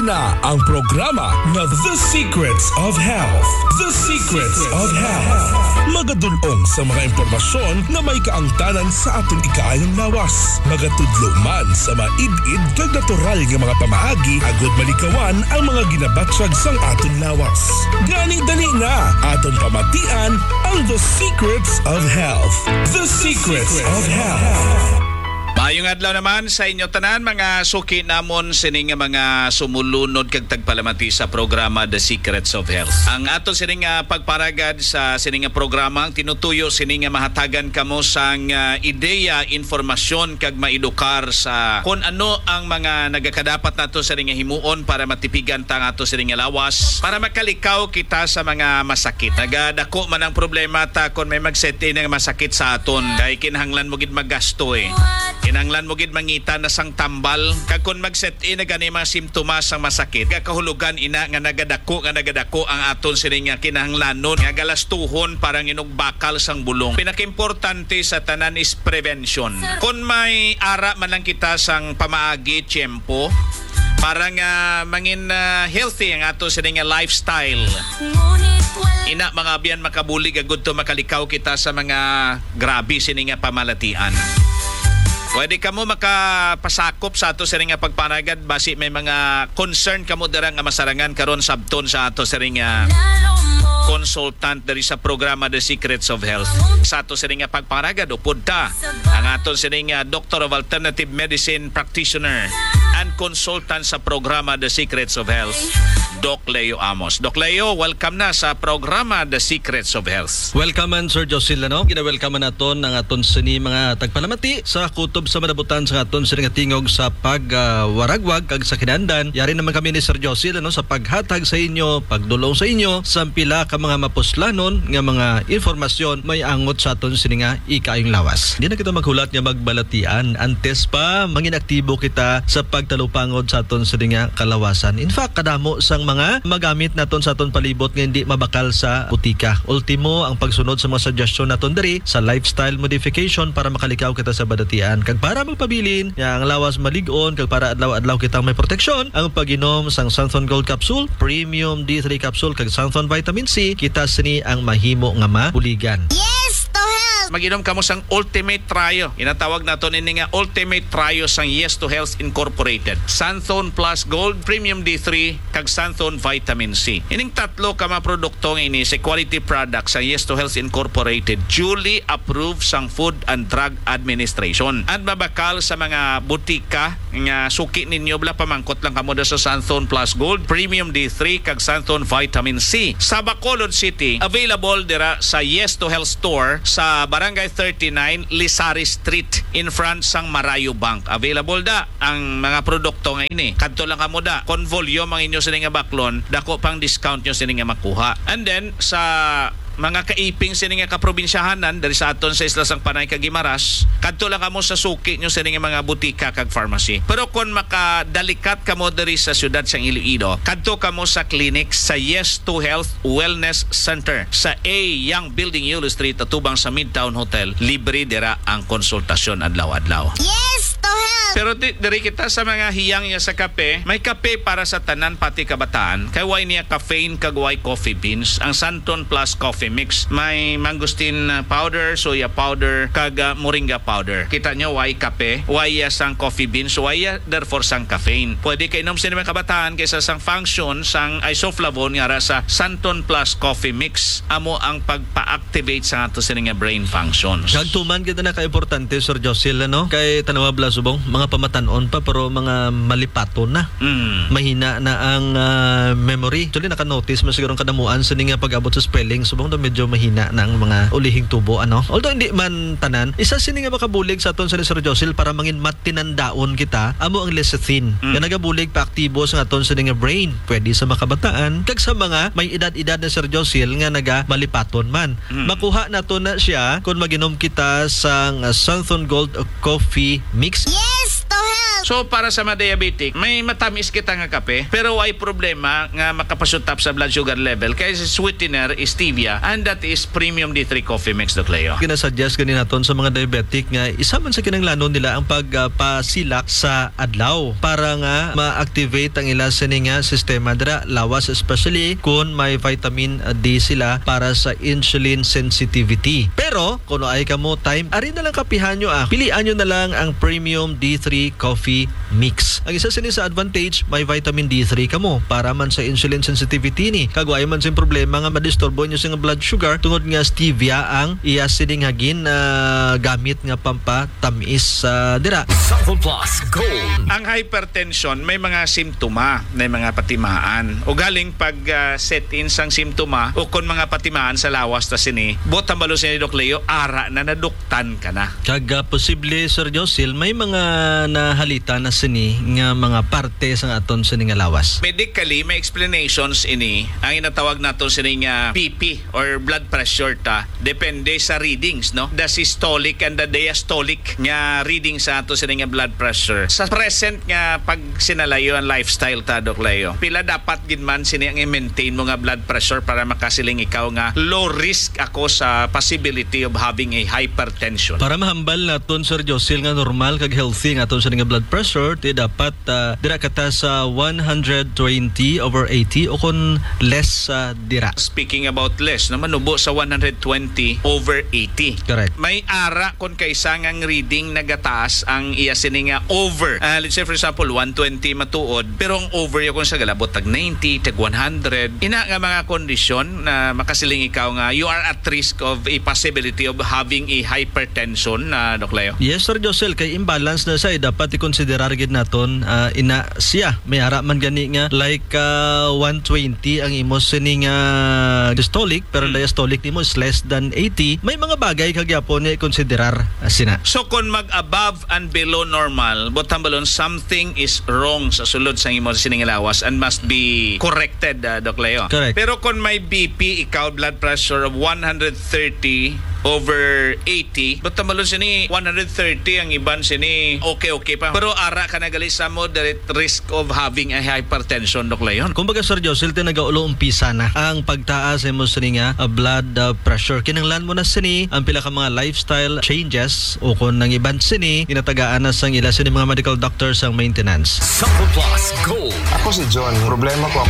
na ang programa na The Secrets of Health. The Secrets of Health. Magadunong sa mga impormasyon na may kaangtanan sa aton ikaayong lawas. Magatudlo man sa maid-id kag natural nga mga pamaagi agud malikawan ang mga ginabatsag sang aton lawas. Gani-dali na aton pamatian ang The Secrets of Health. The Secrets of Health. Maayong adlaw naman sa inyo tanan mga suki namon sining mga sumulunod kag tagpalamati sa programa The Secrets of Health. Ang ato sining pagparagad sa sining programa ang tinutuyo sining mahatagan kamo sang ideya, informasyon kag maedukar sa kung ano ang mga nagakadapat nato sining himuon para matipigan ta ato sining lawas para makalikaw kita sa mga masakit. Nagadako man ang problema ta kung may mag-set in ng masakit sa aton kay kinahanglan mo gid maggasto Kinanglan mo gid mangita na sang tambal kag kun mag-set in na gani mga simptomas sang masakit kakahulugan ina nga nagadako ang aton sining kinahanglanon nga galastuhon para inugbakal sang bulong. Pinakaimportante sa tanan is prevention. Kun may ara man lang kita sang pamaagi tiempo para nga mangin healthy ang aton sining lifestyle. Ina mga biyan makabulig agud to makalikaw kita sa mga grabe sining pamalatian. Pwede kamo makapasakop sa ato sa nga pagpanagad basi may mga concern kamo dira nga masarangan karon sabton sa ato sa nga consultant diri sa programa The Secrets of Health. Sa ato sa nga pagpanagad upod ta ang ato sa nga Doctor of Alternative Medicine Practitioner and consultant sa programa The Secrets of Health, Doc Leo Amos. Doc Leo, welcome na sa programa The Secrets of Health. Welcome man Sir Josil no. Gina-welcome naton ang aton sini mga tagpalamati sa kutob sa madabutan sa aton sini nga tingog sa pagwaragwag kag sa kinahanglan. Yari naman kami ni Sir Josil sa paghatag sa inyo, pagdulong sa inyo sa pila ka mga mapuslanon nga mga informasyon may angot sa aton sini nga ikaayong lawas. Di na kita maghulat nga magbalatian antes pa mangin aktibo kita sa pagtalupangod sa aton sini nga kalawasan. In fact, kadamo sang mga magamit naton sa aton palibot nga hindi mabakal sa butika. Ultimo ang pagsunod sa mga suggestion naton diri sa lifestyle modification para makalikaw kita sa badatian. Kag para magpabilin nga ang lawas malig-on kag para adlaw-adlaw kitang may proteksyon, ang pag-inom sang Santhon Gold Capsule, Premium D3 Capsule kag Santhon Vitamin C, kita sini ang mahimo nga mabuligan. Mag-inom kamo sang Ultimate Trio. Inatawag nato ini nga Ultimate Trio sang Yes to Health Incorporated. Santhon Plus Gold, Premium D3, kag Santhon Vitamin C. Ining tatlo ka mga produkto ini sa quality products sang Yes to Health Incorporated, duly approved sang Food and Drug Administration. At mabakal sa mga butika nga suki ninyo bla pamangkot lang kamo sa Santhon Plus Gold, Premium D3, kag Santhon Vitamin C. Sa Bacolod City, available dira sa Yes to Health Store sa Barangay 39, Lisari Street, in front sang Marayo Bank. Available da ang mga produkto nga ini. Kadto lang kamo da. Kon volume ang inyo sini nga baklon, dako pang discount nyo sini nga makuha. And then sa mga kaiping sini nga kaprobinsyahanan dari sa aton sa Isla sang Panay kag Guimaras, kadto lang kamo sa suki nyo sini nga mga butika kag pharmacy. Pero kon makadalikat kamo diri sa syudad sang Iloilo, kadto kamo sa clinic sa Yes to Health Wellness Center sa A Young Building Yulo Street atubang sa Midtown Hotel. Libre dira ang konsultasyon adlaw-adlaw. Yes to Health. Pero diri kita sa mga hiyang niya sa kape, may kape para sa tanan pati kabataan. Kay way niya caffeine kag way coffee beans. Ang Santhon Plus Coffee Mix. May mangosteen powder, soya powder, kag moringa powder. Kita nyo, way kape, way sang coffee beans, way therefore sang caffeine. Pwede kay inom sa mga kabataan kaysa sang function sang isoflavone nga sa Santhon Plus Coffee Mix. Amo ang pagpa-activate sa ato sa nga brain functions. Kagtuman kita na ka-importante Sir Josil kay tanawa bla subong mga pamatanon pa pero mga malipato na. Mahina na ang memory. Actually naka-notice mo siguro kadamuan sa nga pag-abot sa spelling subong medyo mahina na ang mga ulihing tubo Although hindi man tanan, isa sini nga makabulig sa aton sa Sir Josil para mangin matinandaon kita amo ang lecithin. Nga nagabulig pa aktibo sa aton sa nga brain. Pwede sa makabataan kag sa mga may edad-edad na Sir Josil nga naga malipaton man. Makuha nato na siya kung maginom kita sang Santhon Gold Coffee Mix. Yes to Health. So para sa mga diabetic, may matamis kita nga kape, pero ay problema nga makapasutap sa blood sugar level kaya si sweetener is stevia and that is premium D3 coffee mix, Doc Leo. Ginasuggest ganin naton sa mga diabetic nga isa man sa kinahanglanon nila ang pagpasilak sa adlaw para nga ma-activate ang ila sini nga sistema dira lawas, especially kung may vitamin D sila para sa insulin sensitivity. Pero kung ay kamo time, ari na lang kapihan nyo pilian nyo na lang ang premium D3 coffee mix. Ang isa sini sa advantage, may vitamin D3 kamo para man sa insulin sensitivity ni. Kagway man sin problema nga madisturbo nyo sa blood sugar tungod nga stevia ang iya sining hagin na gamit nga pampatamis dira. Sample Plus Gold. Ang hypertension may mga simptoma, may mga patimaan. O galing pag set in sang simptoma o kon mga patimaan sa lawas ta sini, botang balo sini Doc Leo, ara na naduktan ka na. Kag posible Sir Josil, may mga nahalita na sini nga mga parte sa aton sini nga lawas. Medically, may explanations ini. Ang inatawag naton sini nga BP or blood pressure ta. Depende sa readings, no? The systolic and the diastolic nga reading sa ato sini nga blood pressure. Sa present nga pag sinalayo ang lifestyle ta, Doc Leo, pila dapat gid man sini ang i-maintain mo nga blood pressure para makasiling ikaw nga low risk ako sa possibility of having a hypertension. Para mahambal naton Sir Josil nga normal kag healthy nga aton sini nga blood pressure, ti dapat dira kata sa 120/80 o kun less dira. Speaking about less, naman ubo sa 120/80. Correct. May ara kung kaysa ngang reading nagataas ang iya sini nga over. Let's say for example 120 matuod, pero ang over yung kung sa galabot tag 90, tag 100. Ina nga mga kondisyon na makasiling ikaw nga you are at risk of a possibility of having a hypertension na Doc Leo. Yes Sir Josel, kay imbalance na say dapat i-considerar gid naton ina siya may ara man gani nga like 120 ang imo sini nga systolic pero diastolic nimo is less than 80. May mga bagay kagyapon nga i-considerar sina. So kung mag-above and below normal, botang balon, something is wrong sa sulod sa imo siningalawas and must be corrected, Doc Leo. Correct. Pero kung may BP, ikaw blood pressure of 130/80, botang balon sini 130 ang iban sini okay pa. Pero ara ka nagali sa moderate risk of having a hypertension, Doc Leo. Kumbaga Sir Josel, tinagaulo umpisa na ang pagtaas mo sini nga blood pressure. Kinanglan mo na sini ang pila ka mga lifestyle changes o kung nang iban sini ginatagaan na sang ila sini mga medical doctors ang maintenance. Sample Plus Gold. Ako si John. Problema ko